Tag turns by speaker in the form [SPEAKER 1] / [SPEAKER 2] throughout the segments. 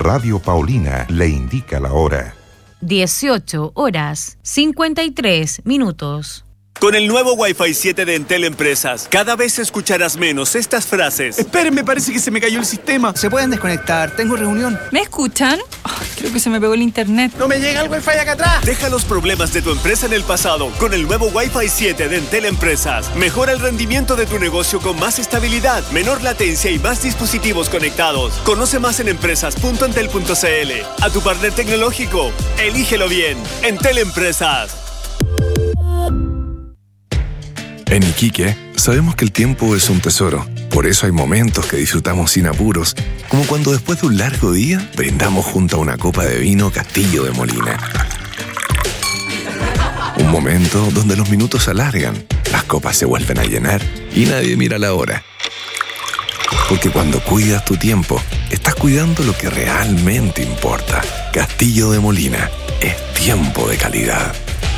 [SPEAKER 1] Radio Paulina le indica la hora.
[SPEAKER 2] 18:53.
[SPEAKER 3] Con el nuevo Wi-Fi 7 de Entel Empresas, cada vez escucharás menos estas frases.
[SPEAKER 4] Esperen, me parece que se me cayó el sistema.
[SPEAKER 5] ¿Se pueden desconectar? Tengo reunión.
[SPEAKER 6] ¿Me escuchan? Creo que se me pegó el internet.
[SPEAKER 4] ¡No me llega el Wi-Fi acá atrás!
[SPEAKER 3] Deja los problemas de tu empresa en el pasado con el nuevo Wi-Fi 7 de Entel Empresas. Mejora el rendimiento de tu negocio con más estabilidad, menor latencia y más dispositivos conectados. Conoce más en empresas.entel.cl. A tu partner tecnológico, elígelo bien. Entel Empresas.
[SPEAKER 7] En Iquique, sabemos que el tiempo es un tesoro. Por eso hay momentos que disfrutamos sin apuros, como cuando después de un largo día, brindamos junto a una copa de vino Castillo de Molina. Un momento donde los minutos se alargan, las copas se vuelven a llenar y nadie mira la hora. Porque cuando cuidas tu tiempo, estás cuidando lo que realmente importa. Castillo de Molina, es tiempo de calidad.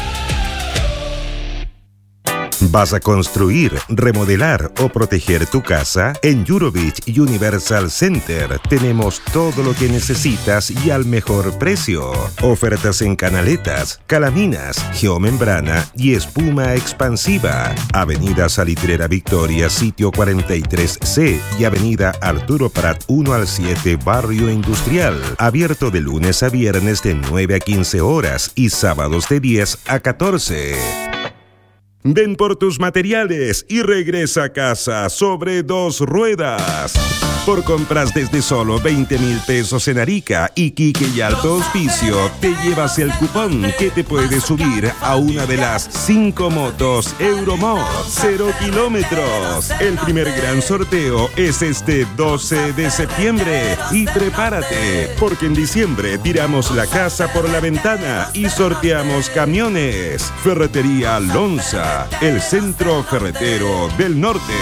[SPEAKER 1] ¿Vas a construir, remodelar o proteger tu casa? En Eurovich Universal Center tenemos todo lo que necesitas y al mejor precio. Ofertas en canaletas, calaminas, geomembrana y espuma expansiva. Avenida Salitrera Victoria, sitio 43C y Avenida Arturo Prat 1 al 7, Barrio Industrial. Abierto de lunes a viernes de 9 a 15 horas y sábados de 10 a 14. Ven por tus materiales y regresa a casa sobre 2 ruedas. Por compras desde solo 20,000 pesos en Arica, Iquique y Alto Hospicio, te llevas el cupón que te puede subir a una de las 5 motos Euromod 0 kilómetros. El primer gran sorteo es este 12 de septiembre. Y prepárate, porque en diciembre tiramos la casa por la ventana y sorteamos camiones. Ferretería Lonza, el centro ferretero del norte.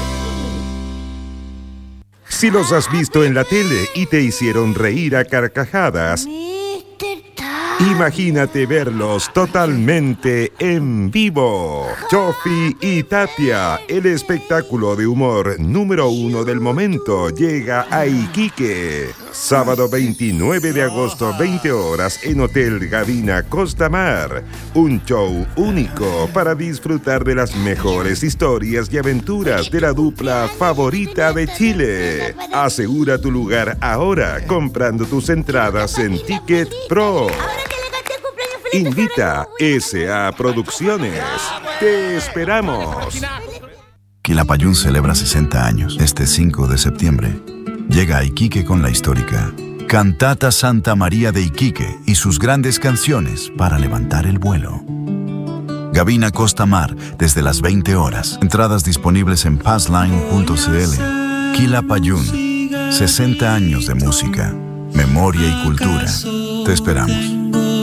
[SPEAKER 1] Si los has visto en la tele y te hicieron reír a carcajadas, imagínate verlos totalmente en vivo. Chofi y Tapia, el espectáculo de humor número 1 del momento, llega a Iquique. Sábado 29 de agosto, 20 horas, en Hotel Gavina Costa Mar. Un show único para disfrutar de las mejores historias y aventuras de la dupla favorita de Chile. Asegura tu lugar ahora comprando tus entradas en Ticket Pro. Invita SA Producciones. Te esperamos.
[SPEAKER 8] Quilapayún celebra 60 años. Este 5 de septiembre llega a Iquique con la histórica Cantata Santa María de Iquique y sus grandes canciones para levantar el vuelo. Gavina Costa Mar desde las 20 horas. Entradas disponibles en passline.cl. Quilapayún, 60 años de música, memoria y cultura. Te esperamos.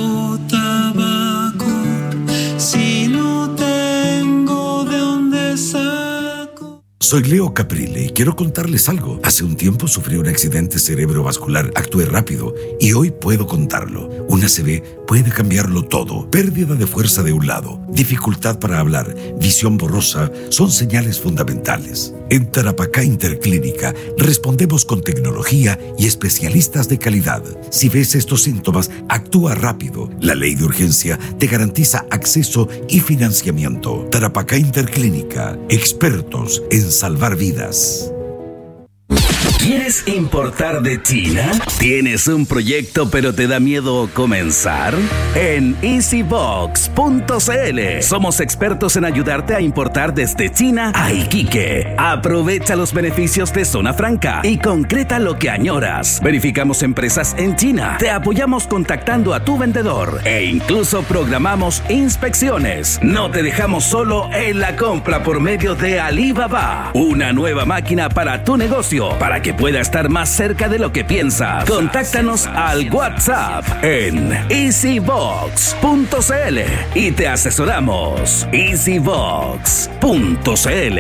[SPEAKER 9] Soy Leo Caprile y quiero contarles algo. Hace un tiempo sufrí un accidente cerebrovascular. Actué rápido y hoy puedo contarlo. Un ACV puede cambiarlo todo. Pérdida de fuerza de un lado, dificultad para hablar, visión borrosa son señales fundamentales. En Tarapacá Interclínica respondemos con tecnología y especialistas de calidad. Si ves estos síntomas, actúa rápido. La ley de urgencia te garantiza acceso y financiamiento. Tarapacá Interclínica, expertos en salvar vidas.
[SPEAKER 10] ¿Quieres importar de China? ¿Tienes un proyecto pero te da miedo comenzar? En easybox.cl somos expertos en ayudarte a importar desde China a Iquique. Aprovecha los beneficios de Zona Franca y concreta lo que añoras. Verificamos empresas en China, te apoyamos contactando a tu vendedor e incluso programamos inspecciones. No te dejamos solo en la compra por medio de Alibaba. Una nueva máquina para tu negocio, para que pueda estar más cerca de lo que piensas. Contáctanos al WhatsApp en easybox.cl y te asesoramos. easybox.cl.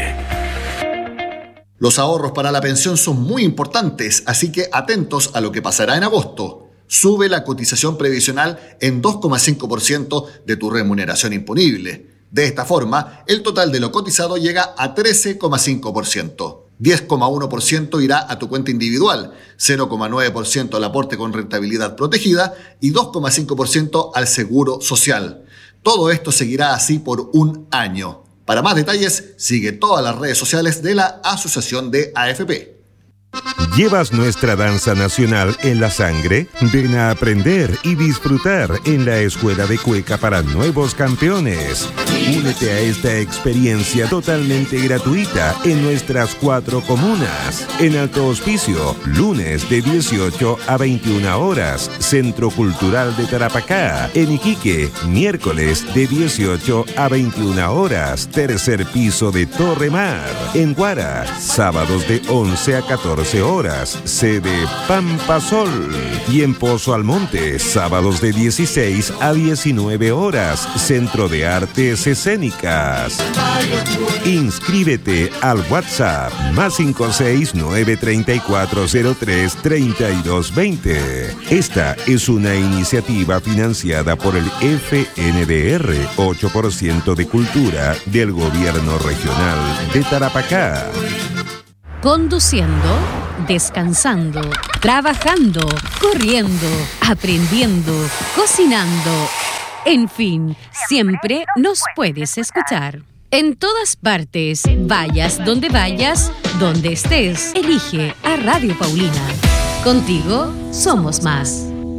[SPEAKER 11] Los ahorros para la pensión son muy importantes, así que atentos a lo que pasará en agosto. Sube la cotización previsional en 2,5% de tu remuneración imponible. De esta forma, el total de lo cotizado llega a 13,5%. 10,1% irá a tu cuenta individual, 0,9% al aporte con rentabilidad protegida y 2,5% al seguro social. Todo esto seguirá así por un año. Para más detalles, sigue todas las redes sociales de la Asociación de AFP.
[SPEAKER 1] ¿Llevas nuestra danza nacional en la sangre? Ven a aprender y disfrutar en la Escuela de Cueca para Nuevos Campeones. Únete a esta experiencia totalmente gratuita en nuestras 4 comunas. En Alto Hospicio, lunes de 18 a 21 horas, Centro Cultural de Tarapacá. En Iquique, miércoles de 18 a 21 horas, tercer piso de Torre Mar. En Guara, sábados de 11 a 14 horas, sede Pampa Sol. Y en Pozo Almonte, sábados de 16 a 19 horas, Centro de Artes Escénicas. Inscríbete al WhatsApp +56 93403 3220. Esta es una iniciativa financiada por el FNDR, 8% de Cultura del Gobierno Regional de Tarapacá.
[SPEAKER 2] Conduciendo, descansando, trabajando, corriendo, aprendiendo, cocinando. En fin, siempre nos puedes escuchar. En todas partes, vayas donde estés, elige a Radio Paulina. Contigo somos más.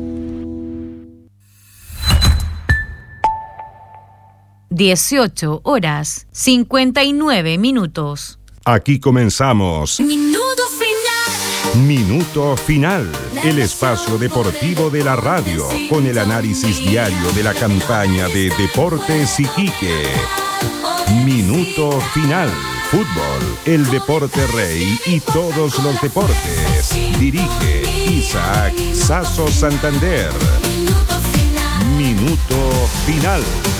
[SPEAKER 2] (18:59).
[SPEAKER 1] Aquí comenzamos.
[SPEAKER 12] Minuto final.
[SPEAKER 1] Minuto Final, el espacio deportivo de la radio, con el análisis diario de la campaña de Deportes Iquique. Minuto Final, fútbol, el deporte rey y todos los deportes. Dirige Isaac Sasso Santander. Minuto Final.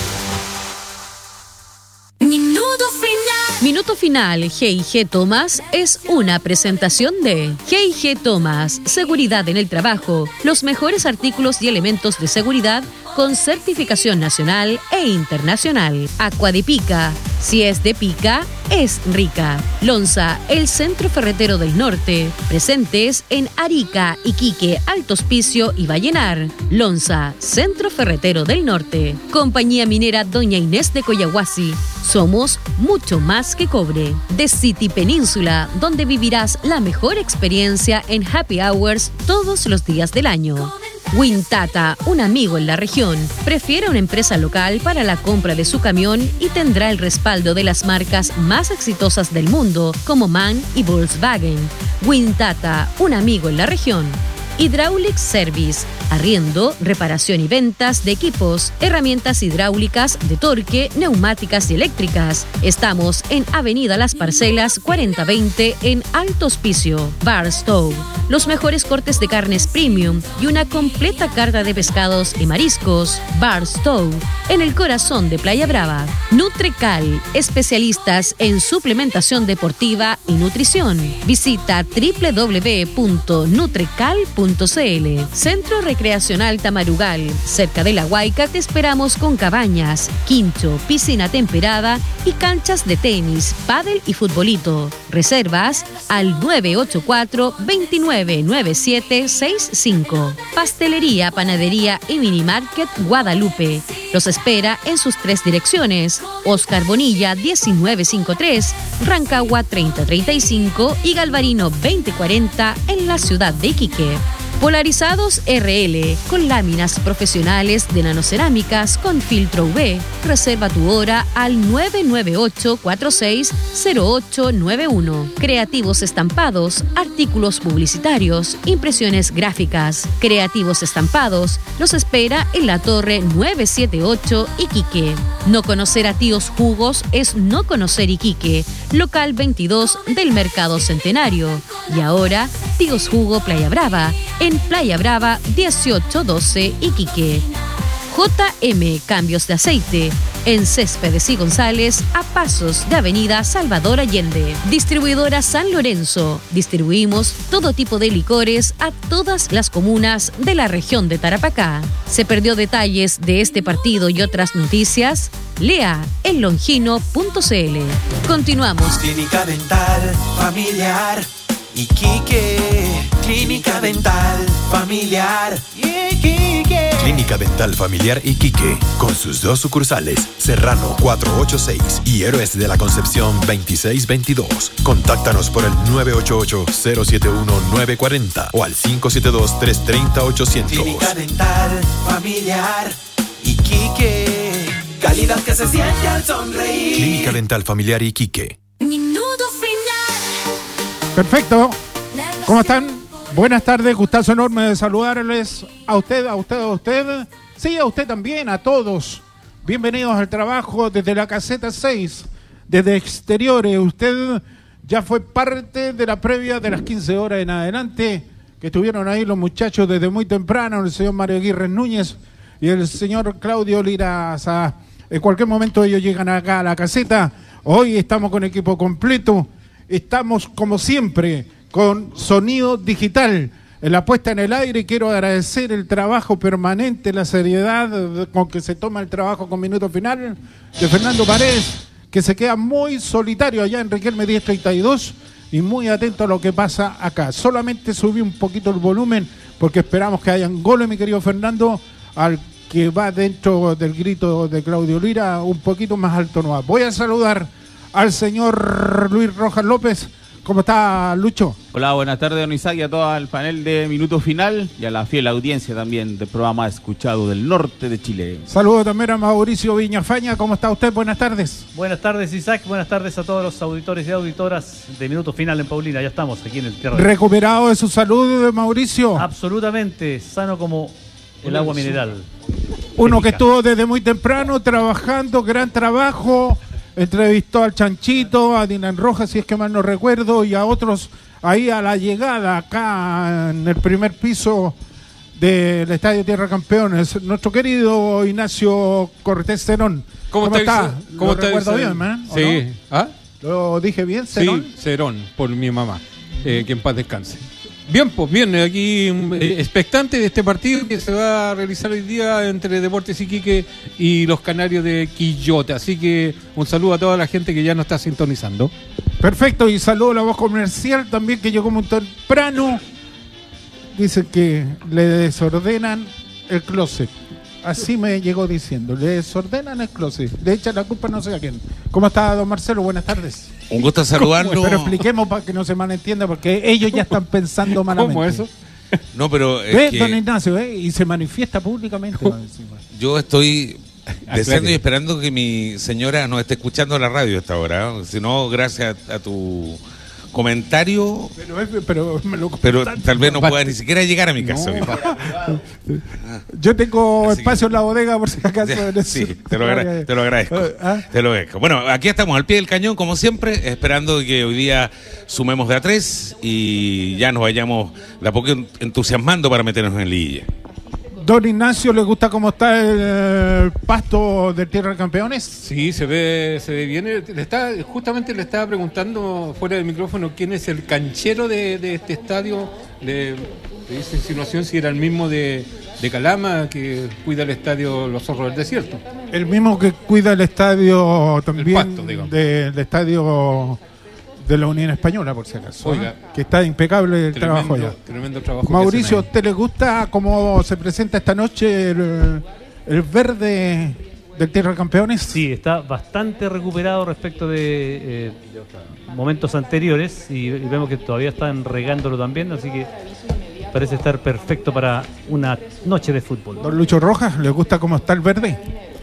[SPEAKER 2] Minuto Final, G&G Thomas es una presentación de G&G Thomas, seguridad en el trabajo, los mejores artículos y elementos de seguridad con certificación nacional e internacional. Aqua de Pica, si es de pica, es rica. Lonza, el centro ferretero del norte, presentes en Arica, Iquique, Alto Hospicio y Vallenar. Lonza, centro ferretero del norte. Compañía minera Doña Inés de Coyahuasi. Somos mucho más que cobre. The City Península, donde vivirás la mejor experiencia en happy hours todos los días del año. Wintata, un amigo en la región. Prefiere una empresa local para la compra de su camión y tendrá el respaldo de las marcas más exitosas del mundo como MAN y Volkswagen. Wintata, un amigo en la región. Hydraulic Service, arriendo, reparación y ventas de equipos, herramientas hidráulicas, de torque, neumáticas y eléctricas. Estamos en Avenida Las Parcelas 4020 en Alto Hospicio. Barstow, los mejores cortes de carnes premium y una completa carta de pescados y mariscos. Barstow, en el corazón de Playa Brava. Nutrecal, especialistas en suplementación deportiva y nutrición. Visita www.nutrecal.cl. Centro Recreacional Tamarugal, cerca de La Huayca te esperamos con cabañas, quincho, piscina temperada y canchas de tenis, pádel y futbolito. Reservas al 984-299765. Pastelería, panadería y minimarket Guadalupe. Los espera en sus 3 direcciones: Oscar Bonilla 1953, Rancagua 3035 y Galvarino 2040 en la ciudad de Iquique. Polarizados RL, con láminas profesionales de nanocerámicas con filtro UV. Reserva tu hora al 998-460891. Creativos estampados, artículos publicitarios, impresiones gráficas. Creativos estampados, los espera en la Torre 978 Iquique. No conocer a Tíos Jugos es no conocer Iquique. Local 22 del Mercado Centenario. Y ahora, Tíos Jugo Playa Brava, en Playa Brava 1812 Iquique. JM Cambios de Aceite, en Céspedes y González, a pasos de Avenida Salvador Allende. Distribuidora San Lorenzo. Distribuimos todo tipo de licores a todas las comunas de la región de Tarapacá. ¿Se perdió detalles de este partido y otras noticias? Lea en longino.cl. Continuamos.
[SPEAKER 13] Clínica Dental Familiar Iquique. Clínica Dental Familiar Iquique.
[SPEAKER 14] Clínica Dental Familiar Iquique, con sus 2 sucursales, Serrano 486 y Héroes de la Concepción 2622. Contáctanos por el 988-071-940 o al 572-330-800.
[SPEAKER 13] Clínica Dental Familiar Iquique. Calidad que se siente al sonreír.
[SPEAKER 14] Clínica Dental Familiar Iquique.
[SPEAKER 12] Minuto final.
[SPEAKER 15] Perfecto. ¿Cómo están? Buenas tardes, gustazo enorme de saludarles a usted. Sí, a usted también, a todos. Bienvenidos al trabajo desde la caseta 6, desde exteriores. Usted ya fue parte de la previa de las 15 horas en adelante, que estuvieron ahí los muchachos desde muy temprano, el señor Mario Aguirre Núñez y el señor Claudio Liraza. En cualquier momento ellos llegan acá a la caseta. Hoy estamos con equipo completo. Estamos, como siempre, con sonido digital en la puesta en el aire. Quiero agradecer el trabajo permanente, la seriedad con que se toma el trabajo con Minuto Final de Fernando Paredes, que se queda muy solitario allá en Riquelme 1032 y muy atento a lo que pasa acá. Solamente subí un poquito el volumen porque esperamos que hayan goles, mi querido Fernando, al que va dentro del grito de Claudio Lira, un poquito más alto no va. Voy a saludar al señor Luis Rojas López. ¿Cómo está, Lucho?
[SPEAKER 16] Hola, buenas tardes, don Isaac, y a todo el panel de Minuto Final y a la fiel audiencia también del programa escuchado del norte de Chile.
[SPEAKER 15] Saludo también a Mauricio Viñafaña. ¿Cómo está usted? Buenas tardes.
[SPEAKER 17] Buenas tardes, Isaac. Buenas tardes a todos los auditores y auditoras de Minuto Final en Paulina. Ya estamos aquí en el Tierra.
[SPEAKER 15] ¿Recuperado de su salud, Mauricio?
[SPEAKER 17] Absolutamente, sano como el agua mineral.
[SPEAKER 15] Uno que estuvo desde muy temprano trabajando, gran trabajo. Entrevistó al Chanchito, a Dinan Rojas, si es que mal no recuerdo, y a otros ahí a la llegada, acá en el primer piso del Estadio Tierra Campeones. Nuestro querido Ignacio Cortés Cerón.
[SPEAKER 18] ¿Cómo está?
[SPEAKER 15] ¿Cómo está? ¿Lo recuerdo bien, man?
[SPEAKER 18] Sí.
[SPEAKER 15] ¿No? ¿Ah? ¿Lo dije bien, Cerón?
[SPEAKER 18] Sí, Cerón, por mi mamá. Que en paz descanse. Bien, pues bien, aquí expectante de este partido que se va a realizar hoy día entre Deportes Iquique y los Canarios de Quillota. Así que un saludo a toda la gente que ya nos está sintonizando.
[SPEAKER 15] Perfecto, y saludo a la voz comercial también que llegó muy temprano. Dice que le desordenan el closet. Así me llegó diciendo, le desordenan el closet. Le echan la culpa no sé a quién. ¿Cómo está, don Marcelo? Buenas tardes.
[SPEAKER 19] Un gusto saludarlo.
[SPEAKER 15] Pero expliquemos para que no se malentienda, porque ellos ya están pensando malamente.
[SPEAKER 18] ¿Cómo eso?
[SPEAKER 19] No, pero
[SPEAKER 15] ¿Ve, don Ignacio? Y se manifiesta públicamente.
[SPEAKER 19] Yo estoy deseando y esperando que mi señora nos esté escuchando la radio a esta hora. Si no, gracias a tu comentario, pero tal vez no pueda ni siquiera llegar a mi casa.
[SPEAKER 15] No. Yo tengo espacio en la bodega por si acaso.
[SPEAKER 19] Sí, te lo agradezco. Te lo agradezco. Bueno, aquí estamos al pie del cañón, como siempre, esperando que hoy día sumemos de a 3 y ya nos vayamos de a poco entusiasmando para meternos en liguilla.
[SPEAKER 15] Don Ignacio, ¿le gusta cómo está el pasto del Tierra de Campeones?
[SPEAKER 18] Sí, se ve bien. Justamente le estaba preguntando fuera del micrófono quién es el canchero de este estadio. Le hice insinuación si era el mismo de Calama, que cuida el estadio Los Zorros del Desierto.
[SPEAKER 15] El mismo que cuida el estadio también,
[SPEAKER 18] el pasto, digamos.
[SPEAKER 15] Del estadio de la Unión Española, por si acaso.
[SPEAKER 18] Oiga,
[SPEAKER 15] que está impecable el trabajo allá.
[SPEAKER 18] Tremendo trabajo.
[SPEAKER 15] Mauricio, ¿a usted le gusta cómo se presenta esta noche el verde del Tierra de Campeones?
[SPEAKER 17] Sí, está bastante recuperado respecto de momentos anteriores y vemos que todavía están regándolo también, así que parece estar perfecto para una noche de fútbol.
[SPEAKER 15] Don Lucho Rojas, ¿le gusta cómo está el verde?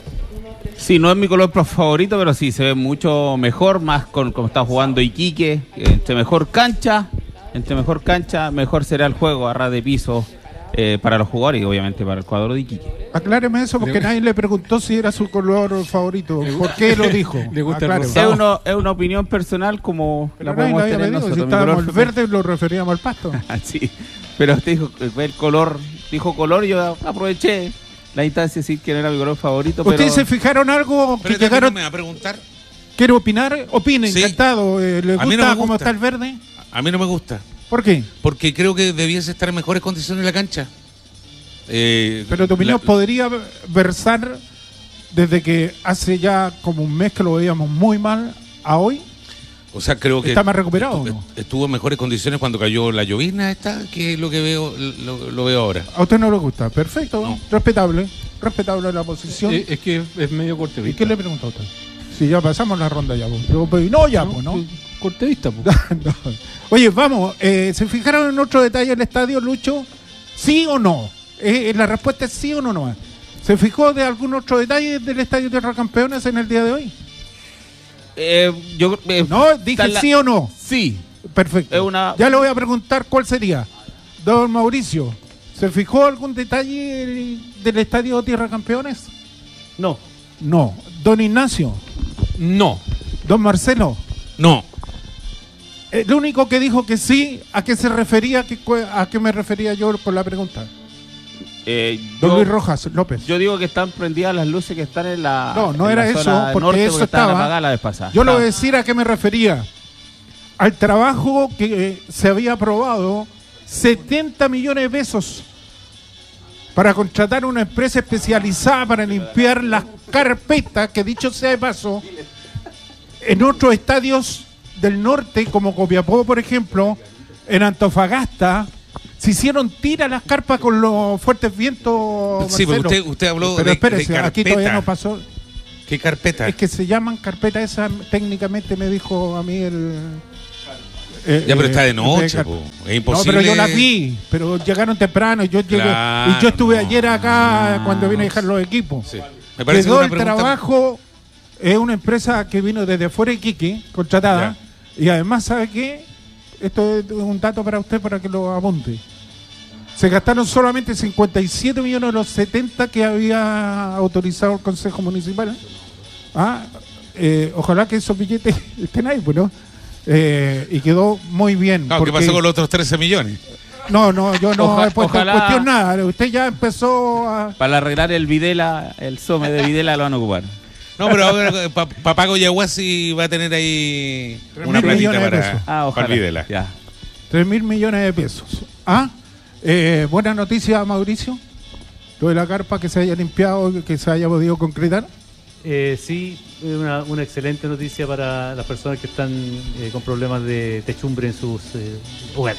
[SPEAKER 16] Sí, no es mi color favorito, pero sí se ve mucho mejor, más con como está jugando Iquique. Entre mejor cancha, mejor será el juego a ras de piso para los jugadores y obviamente para el cuadro de Iquique.
[SPEAKER 15] Acláreme eso porque nadie le preguntó si era su color favorito. ¿Por qué lo dijo?
[SPEAKER 18] Le gusta
[SPEAKER 16] es una opinión personal como pero la podemos tener nosotros.
[SPEAKER 15] Si estábamos el verde lo referíamos al pasto.
[SPEAKER 16] Sí, pero usted dijo el color, dijo color y yo aproveché. la instancia decir que no era mi color favorito.
[SPEAKER 15] ¿Ustedes
[SPEAKER 16] pero...
[SPEAKER 15] se fijaron algo que
[SPEAKER 19] Espérate,
[SPEAKER 15] llegaron?
[SPEAKER 19] ¿me va a preguntar?
[SPEAKER 15] ¿Quiere opinar? Opine,
[SPEAKER 19] Sí.
[SPEAKER 15] encantado. ¿Le
[SPEAKER 19] A mí no
[SPEAKER 15] gusta
[SPEAKER 19] me
[SPEAKER 15] cómo
[SPEAKER 19] gusta.
[SPEAKER 15] está el verde?
[SPEAKER 19] A mí no me gusta.
[SPEAKER 15] ¿Por qué?
[SPEAKER 19] Porque creo que debiese estar en mejores condiciones en la cancha.
[SPEAKER 15] Pero tu opinión podría versar desde que hace ya como un mes que lo veíamos muy mal a hoy.
[SPEAKER 19] O sea, creo que
[SPEAKER 15] ¿Está más recuperado o no?
[SPEAKER 19] estuvo en mejores condiciones cuando cayó la llovizna esta, que es lo que veo, lo veo ahora.
[SPEAKER 15] A usted no le gusta. Perfecto, respetable la posición.
[SPEAKER 18] Es que es medio cortevista.
[SPEAKER 15] ¿Y qué le pregunta a usted? Si ya pasamos la ronda ya, pues. No, ya, pues, ¿no?
[SPEAKER 18] Cortevista, pues.
[SPEAKER 15] No. Oye, vamos, ¿se fijaron en otro detalle del estadio, Lucho? ¿Sí o no? La respuesta es sí o no, no. ¿Se fijó de algún otro detalle del estadio Tierra Campeones en el día de hoy? No, dije sí o no.
[SPEAKER 16] Sí.
[SPEAKER 15] Perfecto. Ya le voy a preguntar cuál sería. Don Mauricio, ¿se fijó algún detalle del estadio Tierra Campeones?
[SPEAKER 17] No.
[SPEAKER 15] No. Don Ignacio.
[SPEAKER 18] No.
[SPEAKER 15] Don Marcelo.
[SPEAKER 19] No.
[SPEAKER 15] El único que dijo que sí, ¿a qué se refería? ¿A qué me refería yo con la pregunta? Don Luis Rojas López.
[SPEAKER 16] Yo digo que están prendidas las luces que están en la.
[SPEAKER 15] No era eso, porque eso
[SPEAKER 16] estaban
[SPEAKER 15] estaba.
[SPEAKER 16] apagadas la vez pasada.
[SPEAKER 15] Yo le voy a decir a qué me refería. Al trabajo que se había aprobado 70 millones de pesos para contratar una empresa especializada para limpiar las carpetas, que dicho sea de paso, en otros estadios del norte, como Copiapó, por ejemplo, en Antofagasta, se hicieron tiras las carpas con los fuertes vientos.
[SPEAKER 19] Sí, pero
[SPEAKER 15] Marcelo.
[SPEAKER 19] usted habló
[SPEAKER 15] Pero
[SPEAKER 19] de
[SPEAKER 15] espérese,
[SPEAKER 19] carpeta.
[SPEAKER 15] aquí todavía no pasó.
[SPEAKER 19] ¿Qué carpeta?
[SPEAKER 15] Es que se llaman carpetas, esa técnicamente me dijo a mí el...
[SPEAKER 19] Ya, pero está de noche, po. Es imposible.
[SPEAKER 15] No, pero yo la vi, pero llegaron temprano. Yo llegué, y yo estuve ayer acá cuando vine a dejar los equipos.
[SPEAKER 19] Sí. Me parece
[SPEAKER 15] Quedó
[SPEAKER 19] que
[SPEAKER 15] el
[SPEAKER 19] una pregunta...
[SPEAKER 15] trabajo, es una empresa que vino desde fuera de Iquique, contratada, y además, ¿sabe qué? Esto es un dato para usted para que lo apunte. Se gastaron solamente 57 millones de los 70 que había autorizado el Consejo Municipal. Ojalá que esos billetes estén ahí, pues, ¿no? Y quedó muy bien.
[SPEAKER 19] No, ¿qué pasó con los otros 13 millones?
[SPEAKER 15] No, yo no he puesto en
[SPEAKER 16] ojalá-
[SPEAKER 15] cuestión nada. Usted ya empezó a...
[SPEAKER 16] Para arreglar el Videla, el SOME de Videla lo van a ocupar.
[SPEAKER 19] No, pero ahora Papago Yaguasi va a tener ahí una
[SPEAKER 15] 3.000
[SPEAKER 19] platita
[SPEAKER 15] millones de
[SPEAKER 19] para,
[SPEAKER 15] pesos.
[SPEAKER 19] para el Videla.
[SPEAKER 16] Ya.
[SPEAKER 15] 3.000 millones de pesos. Buena noticia, Mauricio. Lo de la carpa que se haya limpiado, que se haya podido concretar.
[SPEAKER 17] Sí, una excelente noticia para las personas que están con problemas de techumbre en sus hogares.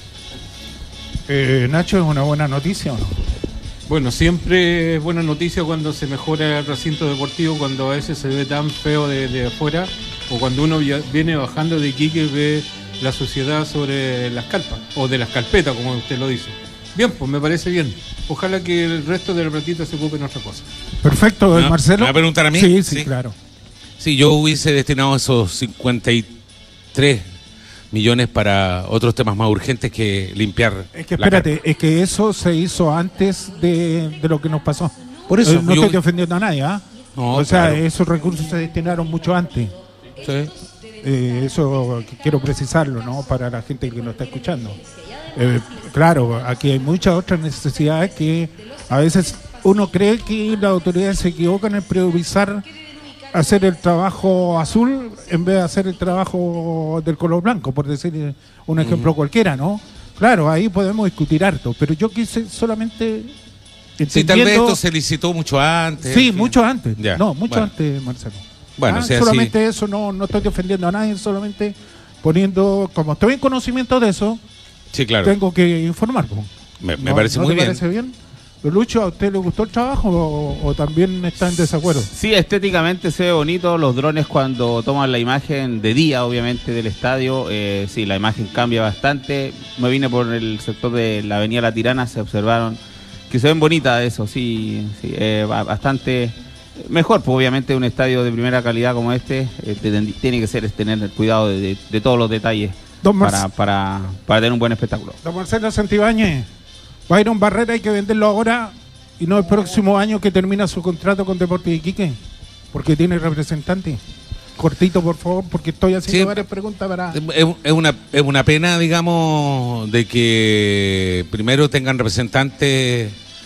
[SPEAKER 15] Nacho, ¿es una buena noticia o no?
[SPEAKER 18] Bueno, siempre es buena noticia cuando se mejora el recinto deportivo, cuando a veces se ve tan feo de afuera, o cuando uno viene bajando de Iquique y ve la suciedad sobre las carpas, o de las carpetas, como usted lo dice. Bien, pues me parece bien. Ojalá que el resto de la platita se ocupe en otra cosa.
[SPEAKER 15] Perfecto, Marcelo.
[SPEAKER 19] ¿Me va a preguntar a mí?
[SPEAKER 15] Sí, claro.
[SPEAKER 19] Sí, yo hubiese destinado esos 53 millones para otros temas más urgentes que limpiar.
[SPEAKER 15] Es que espérate, es que eso se hizo antes de lo que nos pasó.
[SPEAKER 19] Por eso,
[SPEAKER 15] no
[SPEAKER 19] yo-
[SPEAKER 15] estoy ofendiendo a nadie, ¿ah?
[SPEAKER 19] No,
[SPEAKER 15] o sea,
[SPEAKER 19] claro.
[SPEAKER 15] esos recursos se destinaron mucho antes.
[SPEAKER 19] Sí.
[SPEAKER 15] Eso quiero precisarlo, ¿no? Para la gente que nos está escuchando. Claro, aquí hay muchas otras necesidades que a veces uno cree que las autoridades se equivocan en priorizar hacer el trabajo azul en vez de hacer el trabajo del color blanco, por decir un ejemplo cualquiera, ¿no? Claro, ahí podemos discutir harto, pero yo quise solamente...
[SPEAKER 19] Sí, tal vez
[SPEAKER 15] entendiendo-
[SPEAKER 19] esto se licitó mucho antes.
[SPEAKER 15] Sí,
[SPEAKER 19] en fin.
[SPEAKER 15] mucho antes.
[SPEAKER 19] Ya,
[SPEAKER 15] No, mucho
[SPEAKER 19] bueno.
[SPEAKER 15] antes, Marcelo.
[SPEAKER 19] Bueno, si así-
[SPEAKER 15] solamente eso, no estoy defendiendo a nadie, solamente poniendo, como estoy en conocimiento de eso,
[SPEAKER 19] Sí, claro.
[SPEAKER 15] tengo que informar. po.
[SPEAKER 19] Me
[SPEAKER 15] ¿No-
[SPEAKER 19] parece
[SPEAKER 15] ¿no
[SPEAKER 19] muy
[SPEAKER 15] te
[SPEAKER 19] bien.
[SPEAKER 15] parece bien? Lucho, ¿a usted le gustó el trabajo o también está en desacuerdo?
[SPEAKER 16] Sí, estéticamente se ve bonito los drones cuando toman la imagen de día, obviamente, del estadio. Sí, la imagen cambia bastante. Me vine por el sector de la Avenida La Tirana, se observaron que se ven bonitas eso, sí, bastante mejor. Pues obviamente un estadio de primera calidad como este tiene que ser tener el cuidado de todos los detalles para tener un buen espectáculo.
[SPEAKER 15] Don Marcelo Santibáñez, Byron Barrera hay que venderlo ahora y no el próximo año que termina su contrato con Deportes Iquique, porque tiene representante. Cortito, por favor, porque estoy haciendo
[SPEAKER 19] Sí.
[SPEAKER 15] varias preguntas para...
[SPEAKER 19] Es una pena, digamos, de que primero tengan representantes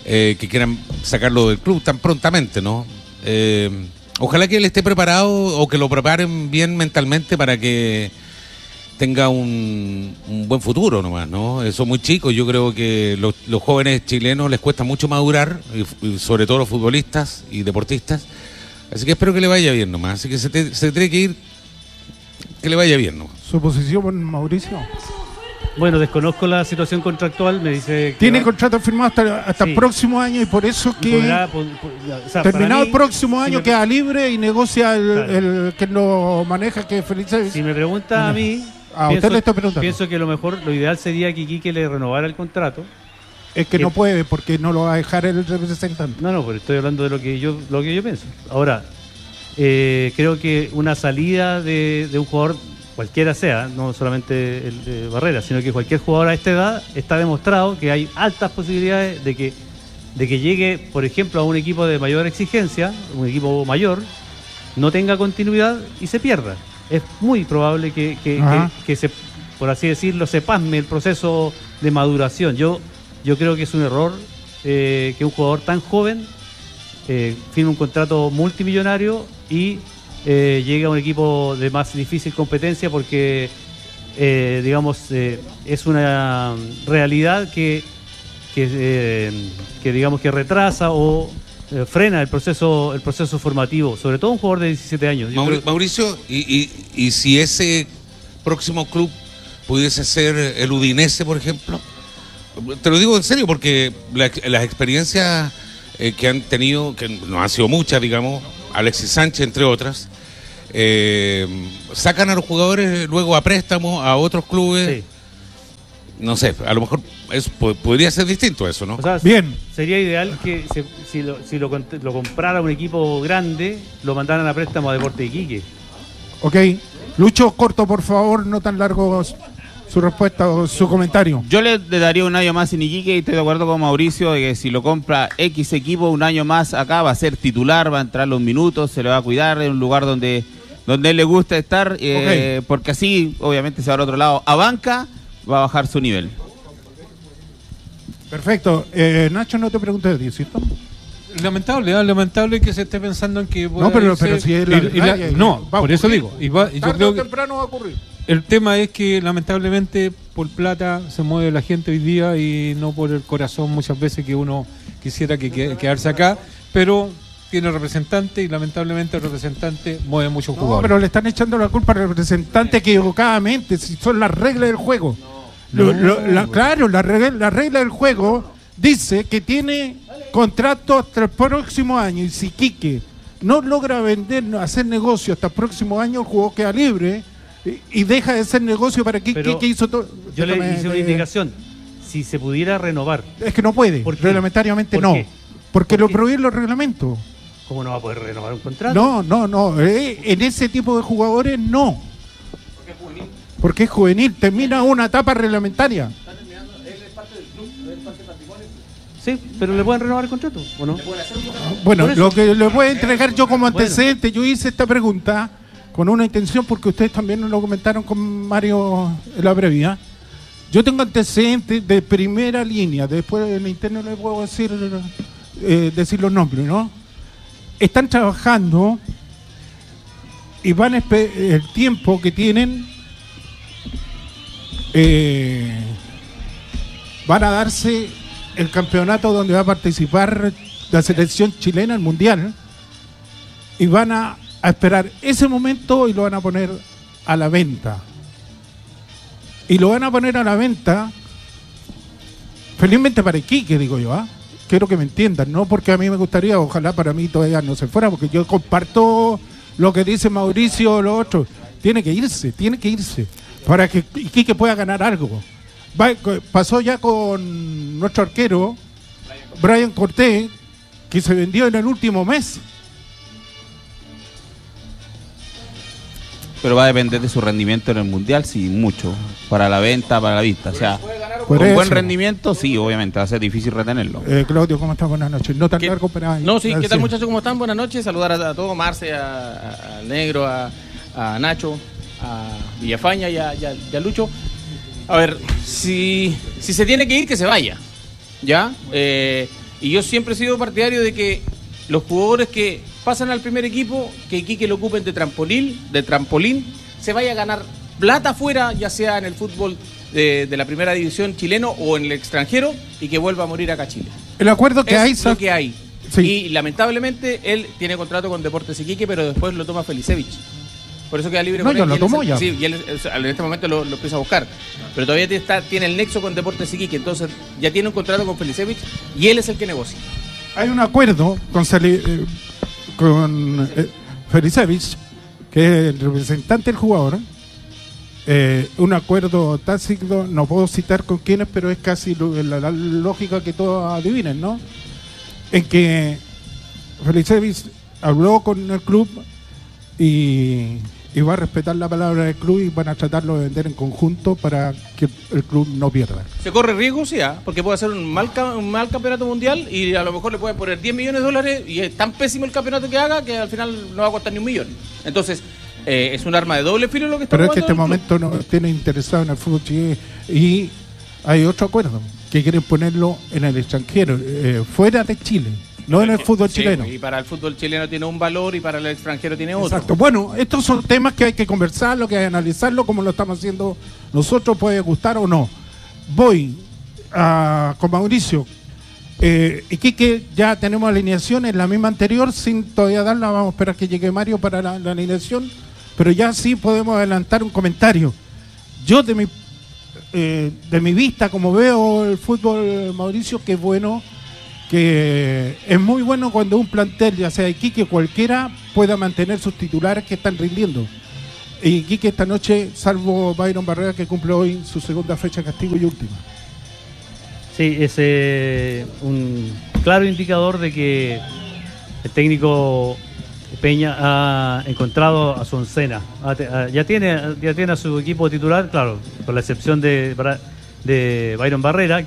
[SPEAKER 19] que quieran sacarlo del club tan prontamente, ¿no? Ojalá que él esté preparado o que lo preparen bien mentalmente para que tenga un buen futuro nomás, ¿no? Eso es muy chico. Yo creo que los jóvenes chilenos les cuesta mucho madurar, y sobre todo los futbolistas y deportistas. Así que espero que le vaya bien nomás. Así que se tiene que ir, que le vaya bien nomás.
[SPEAKER 15] ¿Su posición, Mauricio?
[SPEAKER 17] Bueno, desconozco la situación contractual, me dice...
[SPEAKER 15] Tiene contrato firmado hasta el próximo año y por eso que... terminado el próximo año queda libre y negocia el que lo maneja, que es Felice.
[SPEAKER 17] Si me pregunta a mí...
[SPEAKER 15] usted le está preguntando.
[SPEAKER 17] Pienso que lo ideal sería que Iquique le renovara el contrato.
[SPEAKER 15] Es que no puede porque no lo va a dejar el representante.
[SPEAKER 17] No, pero estoy hablando de lo que yo pienso. Ahora, creo que una salida de un jugador... cualquiera sea, no solamente el de Barrera, sino que cualquier jugador a esta edad está demostrado que hay altas posibilidades de que llegue, por ejemplo, a un equipo de mayor exigencia, un equipo mayor, no tenga continuidad y se pierda. Es muy probable que se, por así decirlo, se pasme el proceso de maduración. Yo creo que es un error que un jugador tan joven firme un contrato multimillonario y llega a un equipo de más difícil competencia porque es una realidad que digamos que retrasa o frena el proceso formativo, sobre todo un jugador de 17 años.
[SPEAKER 19] Mauricio, y si ese próximo club pudiese ser el Udinese, por ejemplo, te lo digo en serio porque las experiencias que han tenido, que no han sido muchas, digamos, Alexis Sánchez, entre otras, sacan a los jugadores luego a préstamo a otros clubes. Sí. No sé, a lo mejor podría ser distinto eso, ¿no?
[SPEAKER 17] O sea, bien. Sería ideal que si lo comprara un equipo grande, lo mandaran a préstamo a Deportes Iquique.
[SPEAKER 15] Ok. Lucho, corto, por favor, no tan largo su respuesta o su comentario.
[SPEAKER 16] Yo le daría un año más en Iquique y estoy de acuerdo con Mauricio de que si lo compra X equipo un año más acá va a ser titular, va a entrar los minutos, se le va a cuidar en un lugar donde a él le gusta estar, porque así obviamente se va al otro lado a banca, va a bajar su nivel.
[SPEAKER 15] Perfecto. Nacho, no te pregunté de ti, ¿cierto?
[SPEAKER 18] Lamentable que se esté pensando en que...
[SPEAKER 15] No, pero si es
[SPEAKER 18] por eso digo. Yo creo que
[SPEAKER 15] temprano va a ocurrir.
[SPEAKER 18] El tema es que lamentablemente por plata se mueve la gente hoy día y no por el corazón muchas veces que uno quisiera quedarse acá, pero tiene representante y lamentablemente el representante mueve muchos jugadores.
[SPEAKER 15] No, pero le están echando la culpa al representante equivocadamente, si son las reglas del juego. Claro, la regla del juego dice que tiene contrato hasta el próximo año y si Quique no logra hacer negocio hasta el próximo año, el jugador queda libre y deja de hacer negocio para que Quique hizo todo.
[SPEAKER 17] Yo le hice una indicación, si se pudiera renovar.
[SPEAKER 15] Es que no puede, reglamentariamente no, porque lo prohíben los reglamentos.
[SPEAKER 17] ¿Cómo no va a poder renovar un contrato?
[SPEAKER 15] No, en ese tipo de jugadores no. Porque es juvenil, termina una etapa reglamentaria.
[SPEAKER 17] Sí, pero le pueden renovar el contrato, ¿o no?
[SPEAKER 15] Bueno, lo que le voy a entregar yo como antecedente, yo hice esta pregunta con una intención porque ustedes también lo comentaron con Mario en la previa. Yo tengo antecedentes de primera línea, después en el interno les puedo decir los nombres, ¿no? Están trabajando y van a el tiempo que tienen, van a darse el campeonato donde va a participar la selección chilena, el mundial, y van a esperar ese momento y lo van a poner a la venta. Y lo van a poner a la venta, felizmente para Iquique, digo yo, quiero que me entiendan, no porque a mí me gustaría, ojalá para mí todavía no se fuera, porque yo comparto lo que dice Mauricio, lo otro, tiene que irse, para que Iquique pueda ganar algo. Pasó ya con nuestro arquero, Brian Cortés, que se vendió en el último mes.
[SPEAKER 16] Pero va a depender de su rendimiento en el Mundial, sí, mucho. Para la venta, para la vista. O sea, con buen rendimiento, sí, obviamente, va a ser difícil retenerlo.
[SPEAKER 15] Claudio, ¿cómo estás? Buenas noches. No tan largo, pero...
[SPEAKER 20] No, sí, ¿qué tal, muchachos? ¿Cómo están? Buenas noches. Saludar a todos, Marce, a Negro, a Nacho, a Villafaña y a Lucho. A ver, si se tiene que ir, que se vaya. ¿Ya? Y yo siempre he sido partidario de que los jugadores que pasan al primer equipo, que Iquique lo ocupen de trampolín, se vaya a ganar plata afuera, ya sea en el fútbol de la primera división chileno o en el extranjero, y que vuelva a morir acá a Chile.
[SPEAKER 15] El acuerdo que hay...
[SPEAKER 20] Es lo que hay.
[SPEAKER 15] Sí.
[SPEAKER 20] Y lamentablemente él tiene contrato con Deportes Iquique, pero después lo toma Felicevich. Por eso queda libre.
[SPEAKER 15] No,
[SPEAKER 20] con
[SPEAKER 15] yo
[SPEAKER 20] él,
[SPEAKER 15] lo tomo ya.
[SPEAKER 20] Sí, y él en este momento lo empieza a buscar. Pero todavía tiene el nexo con Deportes Iquique, entonces ya tiene un contrato con Felicevich y él es el que negocia.
[SPEAKER 15] Hay un acuerdo con Felicevich, que es el representante del jugador. Un acuerdo tácito, no puedo citar con quiénes, pero es casi la lógica que todos adivinen, ¿no? En que Felicevich habló con el club y va a respetar la palabra del club y van a tratarlo de vender en conjunto para que el club no pierda.
[SPEAKER 20] Se corre riesgo, sí, porque puede hacer un mal campeonato mundial y a lo mejor le pueden poner 10 millones de dólares y es tan pésimo el campeonato que haga que al final no va a costar ni $1 millón. Entonces, es un arma de doble filo lo que está
[SPEAKER 15] Pero es que
[SPEAKER 20] jugando
[SPEAKER 15] este momento no tiene interesado en el fútbol chileno y hay otro acuerdo que quieren ponerlo en el extranjero, fuera de Chile. No en el fútbol chileno.
[SPEAKER 20] Y para el fútbol chileno tiene un valor y para el extranjero tiene otro.
[SPEAKER 15] Exacto. Bueno, estos son temas que hay que conversarlo, que hay que analizarlo, como lo estamos haciendo nosotros, puede gustar o no. Voy con Mauricio. Iquique, ya tenemos alineación en la misma anterior, sin todavía darla, vamos a esperar que llegue Mario para la alineación, pero ya sí podemos adelantar un comentario. Yo de mi vista, como veo el fútbol, Mauricio, que es bueno, que es muy bueno cuando un plantel, ya sea Iquique o cualquiera, pueda mantener sus titulares que están rindiendo. Y Iquique esta noche, salvo Byron Barrera, que cumple hoy su segunda fecha de castigo y última.
[SPEAKER 17] Sí, es un claro indicador de que el técnico Peña ha encontrado a su oncena. Ya tiene a su equipo titular, claro, con la excepción de Byron Barrera,